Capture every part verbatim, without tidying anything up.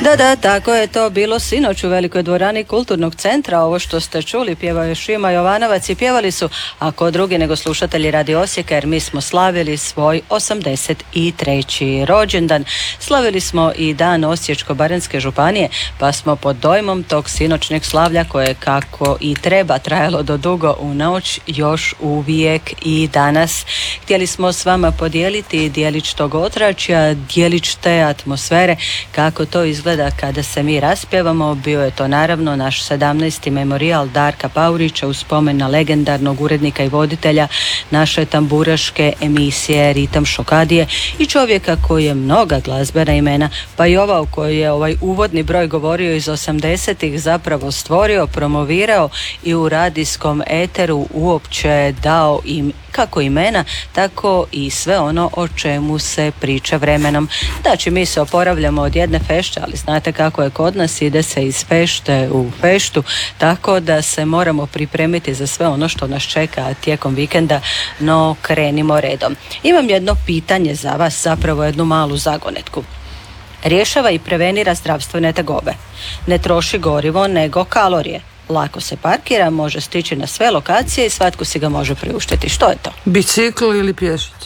Da, da, tako je to bilo sinoć u Velikoj dvorani Kulturnog centra. Ovo što ste čuli pjevao je Šima Jovanovac i pjevali su, ako drugi nego slušatelji Radio Osijeka, jer mi smo slavili svoj osamdeset treći rođendan. Slavili smo i dan Osječko-baranjske županije, pa smo pod dojmom tog sinoćnjeg slavlja, koje kako i treba trajalo do dugo u noć, još uvijek i danas. Htjeli smo s vama podijeliti dijelić tog ozračja, dijelić te atmosfere, kako to izgleda kada se mi raspjevamo. Bio je to naravno naš sedamnaesti memorijal Darka Paurića u spomen na legendarnog urednika i voditelja naše tamburaške emisije Ritam Šokadije i čovjeka koji je mnoga glazbena imena, pa i ova u kojoj je ovaj uvodni broj govorio iz osamdesetih, zapravo stvorio, promovirao i u radijskom eteru uopće dao im kako imena, tako i sve ono o čemu se priča vremenom. Znači, mi se oporavljamo od jedne fešte, ali znate kako je kod nas, ide se iz fešte u feštu, tako da se moramo pripremiti za sve ono što nas čeka tijekom vikenda, no krenimo redom. Imam jedno pitanje za vas, zapravo jednu malu zagonetku. Rješava i prevenira zdravstvene tegobe. Ne troši gorivo nego kalorije. Lako se parkira, može stići na sve lokacije i svatko si ga može priuštiti. Što je to? Bicikl ili pješica?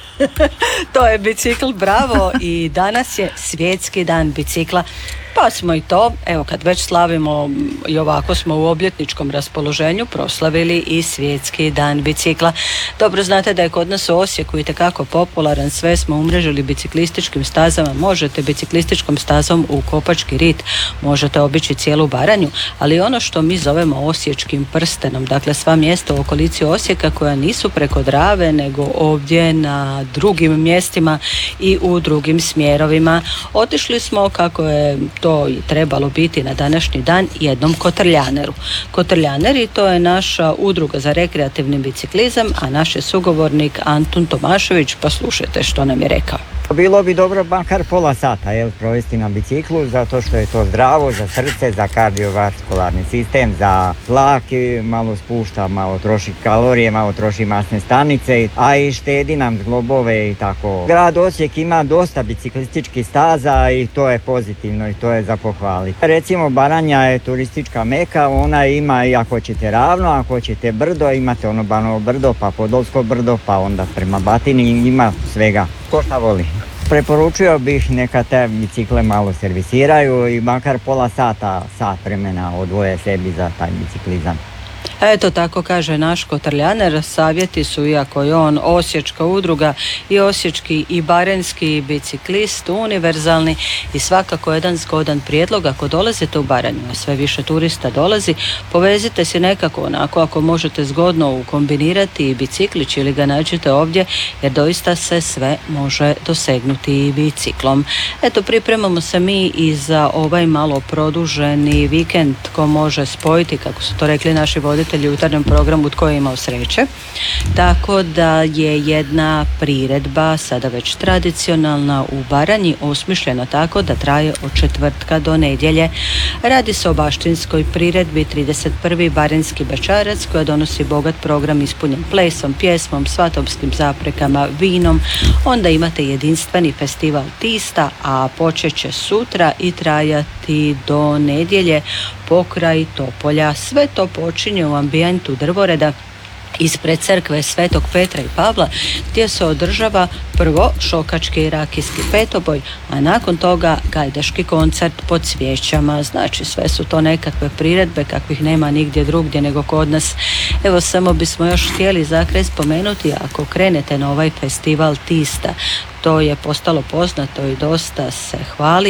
To je bicikl, bravo. I danas je svjetski dan bicikla. Pa smo i to, evo kad već slavimo i ovako smo u obljetničkom raspoloženju, proslavili i svjetski dan bicikla. Dobro znate da je kod nas u Osijeku itekako popularan, sve smo umrežili biciklističkim stazama, možete biciklističkom stazom u Kopački rit, možete obići cijelu Baranju, ali ono što mi zovemo osječkim prstenom, dakle sva mjesta u okolici Osijeka koja nisu preko Drave, nego ovdje na drugim mjestima i u drugim smjerovima. Otišli smo, kako je to i trebalo biti na današnji dan, jednom kotrljaneru. Kotrljaneri, to je naša udruga za rekreativni biciklizam, a naš je sugovornik Antun Tomašević, pa slušajte što nam je rekao. Bilo bi dobro makar pola sata jel, provesti na biciklu, zato što je to zdravo za srce, za kardiovaskularni sistem, za tlak, malo spušta, malo troši kalorije, malo troši masne stanice, a i štedi nam zglobove i tako. Grad Osijek ima dosta biciklističkih staza i to je pozitivno i to je za pohvaliti. Recimo Baranja je turistička meka, ona ima i ako ćete ravno, ako hoćete brdo, imate ono Banovo brdo, pa Podolsko brdo, pa onda prema Batini, ima svega. Ko šta voli? Preporučio bih neka te bicikle malo servisiraju i makar pola sata, sat vremena odvoje sebi za taj biciklizam. Eto, tako kaže naš kotrljaner. Savjeti su, iako je on osječka udruga i osječki i baranjski biciklist, univerzalni i svakako jedan zgodan prijedlog. Ako dolazite u Baranju, a sve više turista dolazi, povezite si nekako onako, ako možete zgodno ukombinirati i biciklić ili ga nađete ovdje, jer doista se sve može dosegnuti i biciklom. Eto, pripremamo se mi i za ovaj malo produženi vikend ko može spojiti, kako su to rekli naši voditelji u jutarnjem programu, tko je imao sreće. Tako da je jedna priredba sada već tradicionalna u Baranji, osmišljena tako da traje od četvrtka do nedjelje. Radi se o baštinskoj priredbi trideset prvi baranjski bećarac, koja donosi bogat program ispunjen plesom, pjesmom, svatomskim zaprekama, vinom. Onda imate jedinstveni festival Tista, a počet će sutra i trajati do nedjelje pokraj Topolja. Sve to počinje u ambijentu drvoreda ispred crkve Svetog Petra i Pavla, gdje se održava prvo šokački i rakijski petoboj, a nakon toga gajdaški koncert pod svijećama. Znači, sve su to nekakve priredbe kakvih nema nigdje drugdje nego kod nas. Evo, samo bismo još htjeli za kraj spomenuti, ako krenete na ovaj festival Tista, to je postalo poznato i dosta se hvali.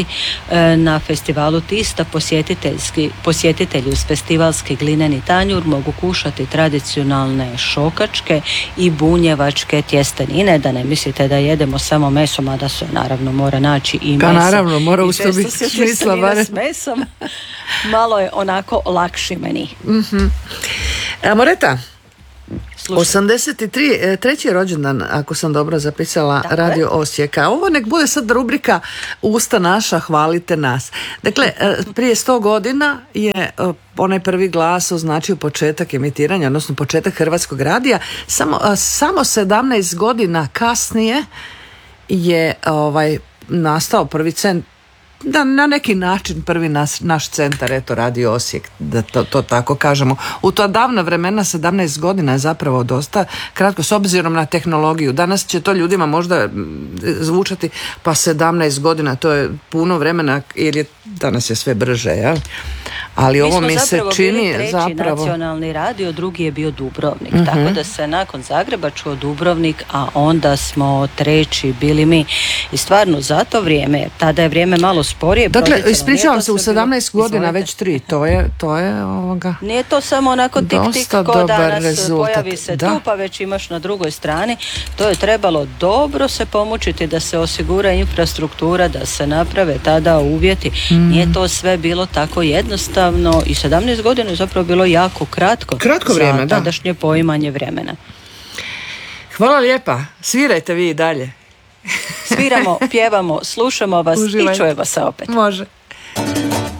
Na festivalu Tista posjetiteljski, posjetitelji uz festivalski glineni tanjur mogu kušati tradicionalne šokačke i bunjevačke tjestenine, da ne mislite da jedemo samo mesom, a da se naravno mora naći i meso. Pa naravno, mora usto biti smisla bare. S mesom malo je onako lakši meni. Mm-hmm. Amoreta, Slušaj. osamdeset treći rođendan, ako sam dobro zapisala, dakle, Radio Osijeka. Ovo nek bude sad rubrika Usta naša, hvalite nas. Dakle, prije sto godina je onaj prvi glas označio početak emitiranja, odnosno početak Hrvatskog radija. Samo, samo sedamnaest godina kasnije je ovaj, nastao prvi cent da na neki način prvi nas, naš centar, eto, Radio Osijek, da to, to tako kažemo. U to davna vremena, sedamnaest godina je zapravo dosta kratko, s obzirom na tehnologiju. Danas će to ljudima možda zvučati, pa sedamnaest godina, to je puno vremena, jer je, danas je sve brže, jel? Ali mi ovo mi se čini bili treći zapravo... nacionalni radio, drugi je bio Dubrovnik. Uh-huh. Tako da se nakon Zagreba čuo Dubrovnik, a onda smo treći bili mi. I stvarno za to vrijeme, tada je vrijeme malo sporije. Dakle, ispričavam se, u sedamnaest bilo... godina Izvolite. već tri, to je, to je ovoga... Nije to samo onako tik tik dosta ko dobar danas rezultat. pojavi se Da. tu pa već imaš na drugoj strani. To je trebalo dobro se pomučiti da se osigura infrastruktura, da se naprave tada uvjeti. Mm. Nije to sve bilo tako jednostavno i sedamnaest godina je zapravo bilo jako kratko, Kratko vrijeme, za da. tadašnje poimanje vremena. Hvala lijepa, svirajte vi i dalje. Sviramo, pjevamo, slušamo vas Uživajte. i čujemo se opet. Može.